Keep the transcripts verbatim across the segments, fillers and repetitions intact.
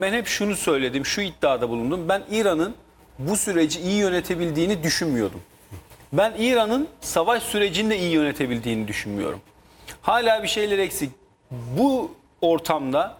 Ben hep şunu söyledim, şu iddiada bulundum. Ben İran'ın bu süreci iyi yönetebildiğini düşünmüyordum. Ben İran'ın savaş sürecini de iyi yönetebildiğini düşünmüyorum. Hala bir şeyler eksik. Bu ortamda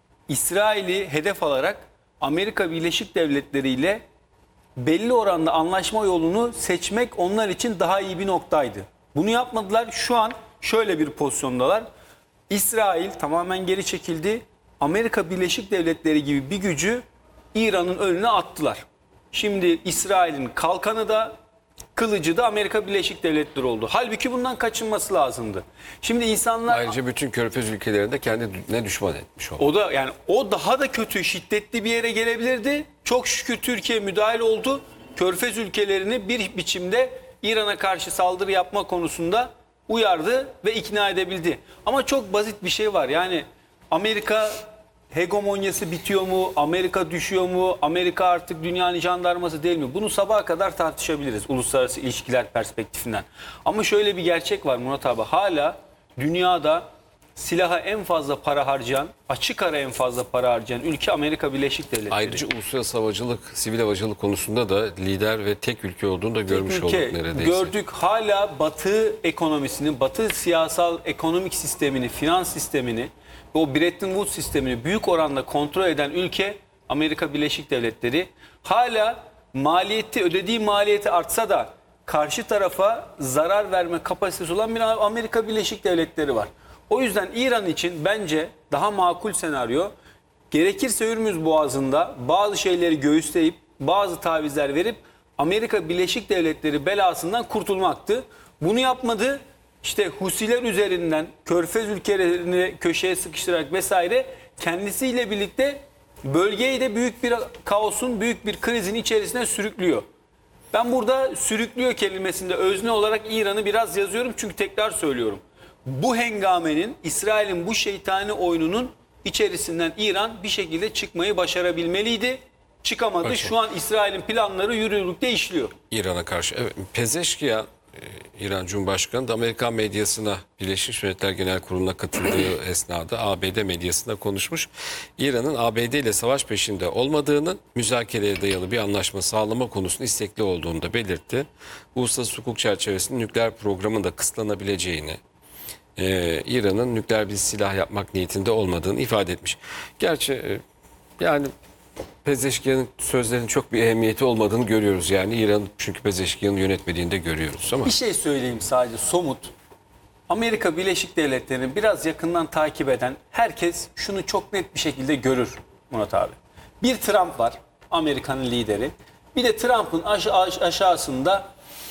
İsrail'i hedef alarak Amerika Birleşik Devletleri ile belli oranda anlaşma yolunu seçmek onlar için daha iyi bir noktaydı. Bunu yapmadılar. Şu an şöyle bir pozisyondalar. İsrail tamamen geri çekildi. Amerika Birleşik Devletleri gibi bir gücü İran'ın önüne attılar. Şimdi İsrail'in kalkanı da kılıcı da Amerika Birleşik Devletleri oldu. Halbuki bundan kaçınması lazımdı. Şimdi insanlar... Ayrıca bütün Körfez ülkelerinde kendine düşman etmiş oldu. O da yani o daha da kötü, şiddetli bir yere gelebilirdi. Çok şükür Türkiye müdahil oldu. Körfez ülkelerini bir biçimde İran'a karşı saldırı yapma konusunda uyardı ve ikna edebildi. Ama çok basit bir şey var. Yani Amerika hegemonyası bitiyor mu? Amerika düşüyor mu? Amerika artık dünyanın jandarması değil mi? Bunu sabaha kadar tartışabiliriz uluslararası ilişkiler perspektifinden. Ama şöyle bir gerçek var Murat abi. Hala dünyada silaha en fazla para harcayan, açık ara en fazla para harcayan ülke Amerika Birleşik Devletleri. Ayrıca uluslararası havacılık, sivil havacılık konusunda da lider ve tek ülke olduğunu da görmüş ülke, olduk neredeyse. Gördük, hala Batı ekonomisini, Batı siyasal ekonomik sistemini, finans sistemini, o Bretton Woods sistemini büyük oranda kontrol eden ülke Amerika Birleşik Devletleri. Hala maliyeti, ödediği maliyeti artsa da karşı tarafa zarar verme kapasitesi olan bir Amerika Birleşik Devletleri var. O yüzden İran için bence daha makul senaryo, gerekirse Hürmüz Boğazı'nda bazı şeyleri göğüsleyip bazı tavizler verip Amerika Birleşik Devletleri belasından kurtulmaktı. Bunu yapmadı. İşte Husiler üzerinden Körfez ülkelerini köşeye sıkıştırarak vesaire kendisiyle birlikte bölgeyi de büyük bir kaosun, büyük bir krizin içerisine sürüklüyor. Ben burada sürüklüyor kelimesinde özne olarak İran'ı biraz yazıyorum çünkü tekrar söylüyorum. Bu hengamenin, İsrail'in bu şeytani oyununun içerisinden İran bir şekilde çıkmayı başarabilmeliydi. Çıkamadı. Başka. Şu an İsrail'in planları yürürlükte işliyor. İran'a karşı. Evet, Pezeşkiyan, İran Cumhurbaşkanı da Amerikan medyasına, Birleşmiş Milletler Genel Kurulu'na katıldığı esnada A B D medyasında konuşmuş. İran'ın A B D ile savaş peşinde olmadığını, müzakereye dayalı bir anlaşma sağlama konusunda istekli olduğunu da belirtti. Uluslararası hukuk çerçevesinde nükleer programın da kısıtlanabileceğini, Ee, İran'ın nükleer bir silah yapmak niyetinde olmadığını ifade etmiş. Gerçi e, yani Pezeşkiyan'ın sözlerinin çok bir ehemmiyeti olmadığını görüyoruz. Yani İran çünkü Pezeşkiyan'ı yönetmediğini de görüyoruz ama. Bir şey söyleyeyim sadece somut. Amerika Birleşik Devletleri'ni biraz yakından takip eden herkes şunu çok net bir şekilde görür Murat abi. Bir Trump var, Amerika'nın lideri. Bir de Trump'ın aş aş aşağısında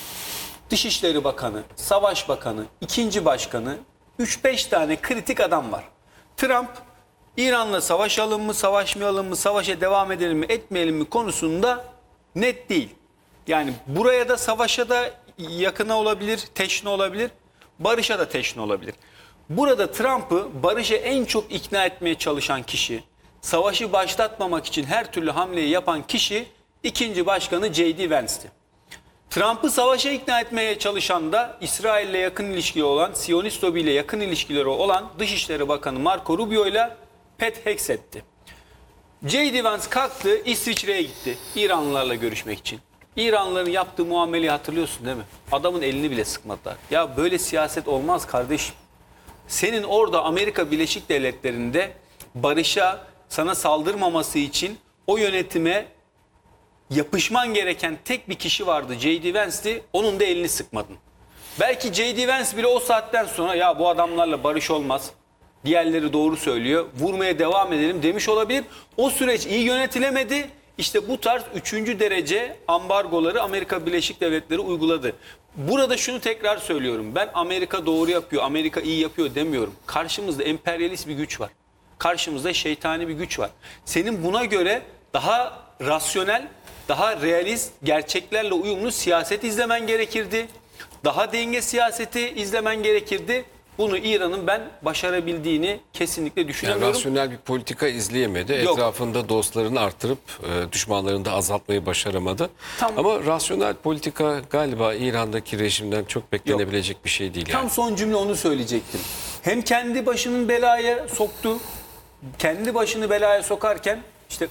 Dışişleri Bakanı, Savaş Bakanı, ikinci Başkanı, üç beş tane kritik adam var. Trump, İran'la savaşalım mı, savaşmayalım mı, savaşa devam edelim mi, etmeyelim mi konusunda net değil. Yani buraya da savaşa da yakına olabilir, teşne olabilir, barışa da teşne olabilir. Burada Trump'ı barışa en çok ikna etmeye çalışan kişi, savaşı başlatmamak için her türlü hamleyi yapan kişi ikinci Başkanı J D Vance'ti. Trump'ı savaşa ikna etmeye çalışan da İsrail'le yakın ilişkili olan, Siyonist lobiyle yakın ilişkileri olan Dışişleri Bakanı Marco Rubio ile Pete Hegseth'ti. J D Vance kalktı, İsviçre'ye gitti İranlılarla görüşmek için. İranlıların yaptığı muameleyi hatırlıyorsun değil mi? Adamın elini bile sıkmadılar. Ya böyle siyaset olmaz kardeşim. Senin orada Amerika Birleşik Devletleri'nde barışa, sana saldırmaması için o yönetime yapışman gereken tek bir kişi vardı, J D Vance'ti. Onun da elini sıkmadın. Belki J D Vance bile o saatten sonra ya bu adamlarla barış olmaz, diğerleri doğru söylüyor, vurmaya devam edelim demiş olabilir. O süreç iyi yönetilemedi. İşte bu tarz üçüncü derece ambargoları Amerika Birleşik Devletleri uyguladı. Burada şunu tekrar söylüyorum. Ben Amerika doğru yapıyor, Amerika iyi yapıyor demiyorum. Karşımızda emperyalist bir güç var. Karşımızda şeytani bir güç var. Senin buna göre daha rasyonel, daha realist, gerçeklerle uyumlu siyaset izlemen gerekirdi. Daha denge siyaseti izlemen gerekirdi. Bunu İran'ın ben başarabildiğini kesinlikle düşünüyorum. Yani rasyonel bir politika izleyemedi. Yok. Etrafında dostlarını artırıp e, düşmanlarını da azaltmayı başaramadı. Tam, Ama rasyonel politika galiba İran'daki rejimden çok beklenebilecek Yok. bir şey değil. Tam yani. son cümle onu söyleyecektim. Hem kendi başının belaya soktu, kendi başını belaya sokarken